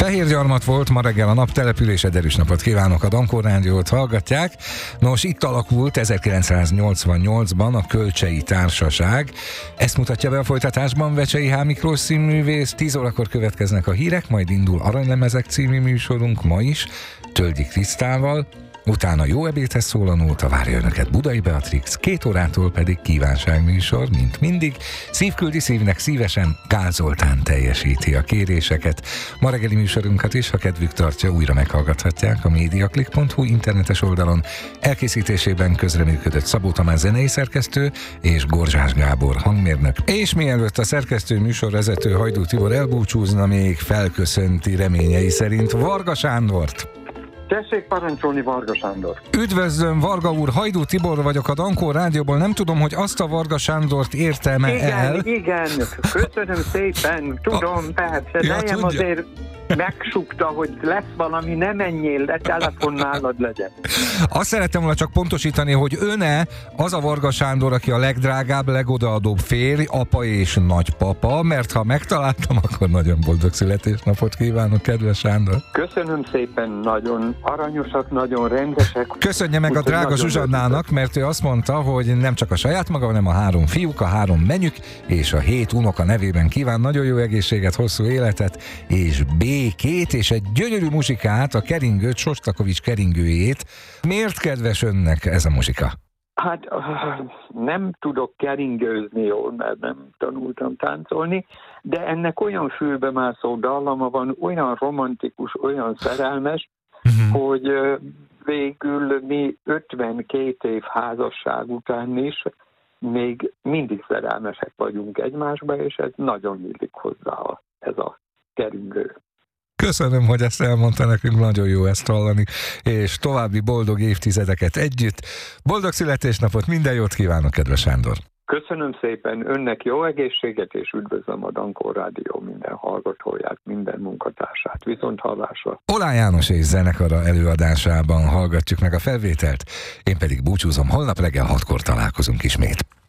Fehérgyarmat volt, ma reggel a nap, települése, derűs napot kívánok, a Dankó Rádiót hallgatják. Nos, itt alakult 1988-ban a Kölcsei Társaság. Ezt mutatja be a folytatásban Vecsei H. Miklós színművész. 10 órakor következnek a hírek, majd indul Aranylemezek című műsorunk ma is, Tölgyi Krisztával. Utána Jó ebédhez szól a nóta, várja önöket Budai Beatrix, 2 órától pedig kívánságműsor, mint mindig. Szívküldi szívnek szívesen, Gál Zoltán teljesíti a kéréseket. Ma reggeli műsorunkat is, ha kedvük tartja, újra meghallgathatják a mediaclick.hu internetes oldalon. Elkészítésében közreműködött Szabó Tamás zenei szerkesztő és Gorzsás Gábor hangmérnök. És mielőtt a szerkesztő műsorvezető Hajdú Tibor elbúcsúzna, még felköszönti reményei szerint Varga Sándort. Tessék parancsolni, Varga Sándor. Üdvözlöm, Varga úr, Hajdú Tibor vagyok a Dankó Rádióból. Nem tudom, hogy azt a Varga Sándort értem el. Igen, köszönöm szépen, tudom, persze, nejem azért megsukta, hogy lesz valami, ne menjél le, telefon nálad legyen. Azt szerettem volna csak pontosítani, hogy öne az a Varga Sándor, aki a legdrágább, legodaadóbb férj, apa és nagypapa, mert ha megtaláltam, akkor nagyon boldog születésnapot kívánok, kedves Sándor. Köszönöm szépen, nagyon aranyosak, nagyon rendesek. Köszönje meg a drága Zsuzsannának, mert ő azt mondta, hogy nem csak a saját maga, hanem a 3 fiúk, a 3 menyük és a 7 unoka nevében kíván nagyon jó egészséget, hosszú életet és békét, és egy gyönyörű muzsikát, a keringőt, Sostakovics keringőjét. Miért kedves önnek ez a muzsika? Hát nem tudok keringőzni jól, mert nem tanultam táncolni, de ennek olyan fülbemászó dallama van, olyan romantikus, olyan szerelmes, hogy végül mi 52 év házasság után is még mindig szerelmesek vagyunk egymásba, és ez nagyon illik hozzá ez a keringő. Köszönöm, hogy ezt elmondta nekünk, nagyon jó ezt hallani, és további boldog évtizedeket együtt. Boldog születésnapot, minden jót kívánok, kedves Sándor! Köszönöm szépen, önnek jó egészséget, és üdvözlöm a Dankó Rádió minden hallgatóját, minden munkatársát. Viszont hallásra! Oláh János és zenekara előadásában hallgatjuk meg a felvételt, én pedig búcsúzom, holnap reggel 6-kor találkozunk ismét.